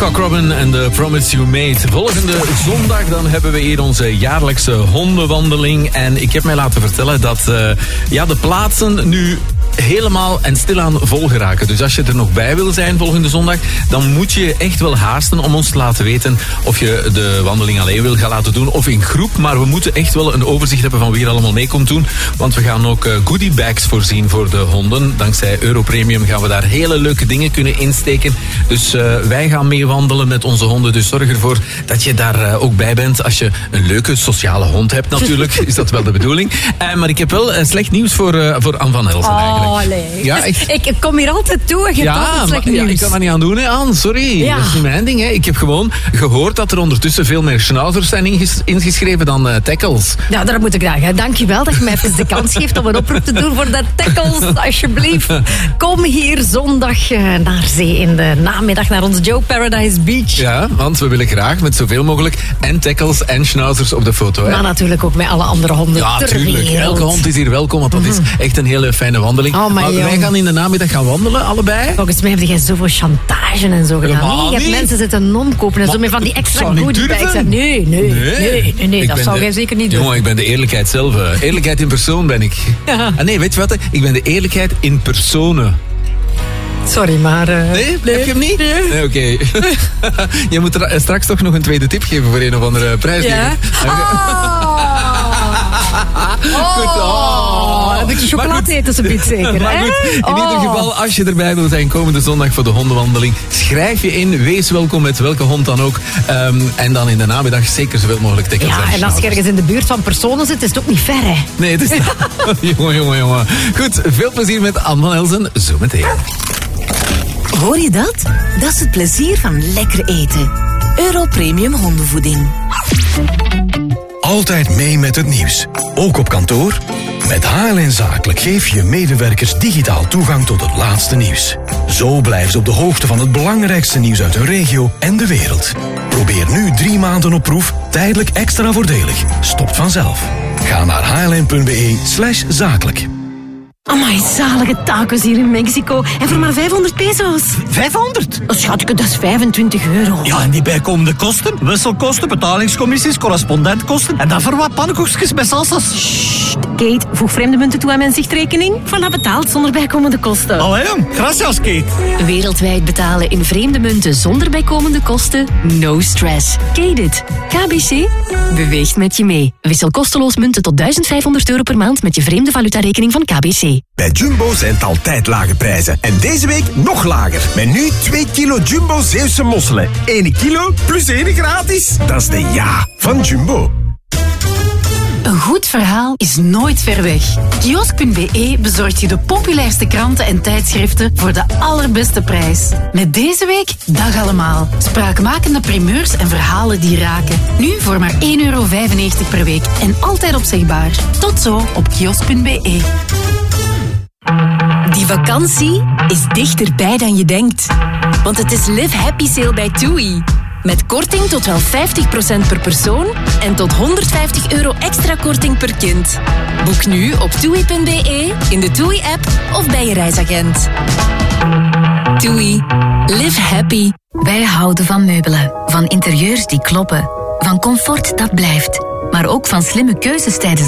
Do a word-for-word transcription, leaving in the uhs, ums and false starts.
Cock Robin en The Promise You Made. Volgende zondag dan hebben we hier onze jaarlijkse hondenwandeling. En ik heb mij laten vertellen dat uh, ja, de plaatsen nu helemaal en stilaan vol geraken. Dus als je er nog bij wil zijn volgende zondag, dan moet je echt wel haasten om ons te laten weten of je de wandeling alleen wil gaan laten doen of in groep. Maar we moeten echt wel een overzicht hebben van wie er allemaal mee komt doen. Want we gaan ook goodie bags voorzien voor de honden. Dankzij Europremium gaan we daar hele leuke dingen kunnen insteken. Dus uh, wij gaan mee wandelen met onze honden. Dus zorg ervoor dat je daar uh, ook bij bent. Als je een leuke sociale hond hebt natuurlijk, is dat wel de bedoeling. Uh, maar ik heb wel uh, slecht nieuws voor, uh, voor Anne van Elsen eigenlijk. Oh, nee. Ja, ik, ik kom hier altijd toe en je hebt ja, altijd slecht maar, nieuws. Ja, ik kan dat niet aan doen, hè, Anne. Sorry. Ja. Dat is niet mijn ding. Hè. Ik heb gewoon gehoord dat er ondertussen veel meer schnauzers zijn inges- ingeschreven dan uh, tackles. Ja, dat moet ik graag. Dank je wel dat je mij even de kans geeft om een oproep te doen voor de tackles. Alsjeblieft. Kom hier zondag uh, naar zee in de namiddag naar ons Joe Paradise Beach. Ja, want we willen graag met zoveel mogelijk en tackles en schnauzers op de foto. Hè. Maar natuurlijk ook met alle andere honden ja, ter tuurlijk. wereld. Elke hond is hier welkom, want dat is echt een hele fijne wandeling. Oh, maar jong. wij gaan in de namiddag gaan wandelen, allebei. Volgens mij heb jij zoveel chantage en zo gedaan. Helemaal Nee, je hebt niet. mensen zitten omkopen en Maar zo met van die extra zou niet goodie bags. durven. Nee, nee, nee, nee, nee, nee Ik dat ben zou de- jij zeker niet doen. Jongen, ik ben de eerlijkheid zelf. uh. Eerlijkheid in persoon ben ik. Ja. Ah, nee, weet je wat? Ik ben de eerlijkheid in personen. Sorry, maar... Uh, Nee? Heb je hem niet? Nee. Nee, oké. Je moet er straks toch nog een tweede tip geven voor een of andere prijs. Ja? Oh. Goed, oh. Een beetje Maar chocolade goed. eten ze biedt zeker, Maar hè? goed, in Oh. ieder geval, als je erbij wil zijn komende zondag voor de hondenwandeling, schrijf je in, wees welkom met welke hond dan ook. Um, en dan in de namiddag zeker zoveel mogelijk tackles. Ja, en als je schnauzers. ergens in de buurt van personen zit, is het ook niet ver, hè? Nee, het is... jongen, jongen, jongen. Goed, veel plezier met Anne van Elsen, zo meteen. Hoor je dat? Dat is het plezier van lekker eten. Europremium hondenvoeding. Altijd mee met het nieuws. Ook op kantoor? Met H L N Zakelijk geef je medewerkers digitaal toegang tot het laatste nieuws. Zo blijven ze op de hoogte van het belangrijkste nieuws uit hun regio en de wereld. Probeer nu drie maanden op proef, tijdelijk extra voordelig. Stopt vanzelf. Ga naar hln.be slash zakelijk. Amai, zalige tacos hier in Mexico. En voor maar vijfhonderd peso's. vijfhonderd? Oh, schatje, dat is vijfentwintig euro. Ja, en die bijkomende kosten? Wisselkosten, betalingscommissies, correspondentkosten. En dan voor wat pannenkoekjes met salsa's. Kate, voeg vreemde munten toe aan mijn zichtrekening. Voilà, betaald zonder bijkomende kosten. Allee jong, gracias Kate. Wereldwijd betalen in vreemde munten zonder bijkomende kosten? No stress. Kate it. K B C beweegt met je mee. Wissel kosteloos munten tot duizend vijfhonderd euro per maand met je vreemde valutarekening van K B C. Bij Jumbo zijn het altijd lage prijzen. En deze week nog lager. Met nu twee kilo Jumbo Zeeuwse mosselen. één kilo plus één gratis. Dat is de ja van Jumbo. Een goed verhaal is nooit ver weg. Kiosk punt b e bezorgt je de populairste kranten en tijdschriften voor de allerbeste prijs. Met deze week Dag Allemaal. Spraakmakende primeurs en verhalen die raken. Nu voor maar één euro vijfennegentig per week en altijd opzegbaar. Tot zo op kiosk punt b e. Die vakantie is dichterbij dan je denkt. Want het is Live Happy Sale bij TUI. Met korting tot wel vijftig procent per persoon en tot honderdvijftig euro extra korting per kind. Boek nu op toei punt b e, in de TUI-app of bij je reisagent. TUI. Live happy. Wij houden van meubelen. Van interieurs die kloppen. Van comfort dat blijft. Maar ook van slimme keuzes tijdens